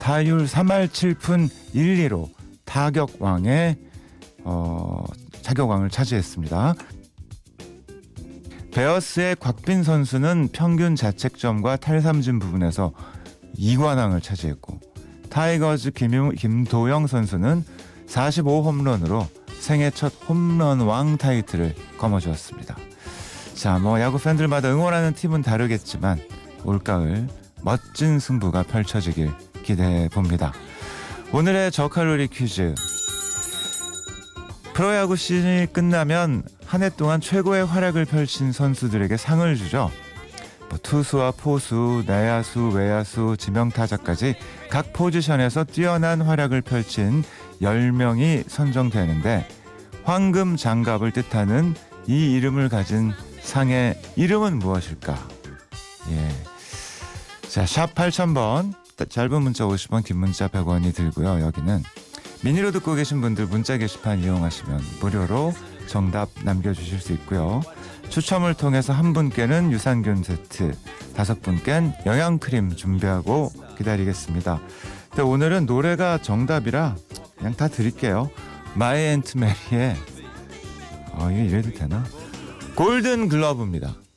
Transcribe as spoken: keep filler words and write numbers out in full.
타율 삼 할 칠 푼 일 리로 타격왕의 어, 타격왕을 차지했습니다. 베어스의 곽빈 선수는 평균 자책점과 탈삼진 부분에서 이관왕을 차지했고, 타이거즈 김, 김도영 선수는 사십오 홈런으로 생애 첫 홈런왕 타이틀을 거머쥐었습니다. 자, 뭐 야구 팬들마다 응원하는 팀은 다르겠지만 올가을 멋진 승부가 펼쳐지길 기대해 봅니다. 오늘의 저칼로리 퀴즈. 프로야구 시즌이 끝나면 한 해 동안 최고의 활약을 펼친 선수들에게 상을 주죠. 뭐 투수와 포수, 내야수, 외야수, 지명타자까지 각 포지션에서 뛰어난 활약을 펼친 열 명이 선정되는데, 황금 장갑을 뜻하는 이 이름을 가진 상의 이름은 무엇일까? 예. 자, 샵 팔천 번, 짧은 문자 오십 원, 긴 문자 백 원이 들고요. 여기는 미니로 듣고 계신 분들 문자 게시판 이용하시면 무료로 정답 남겨주실 수 있고요. 추첨을 통해서 한 분께는 유산균 세트, 다섯 분께는 영양크림 준비하고 기다리겠습니다. 근데 오늘은 노래가 정답이라 그냥 다 드릴게요. 마이 앤트 메리의 어, 이게 이래도 되나? 골든 글러브입니다.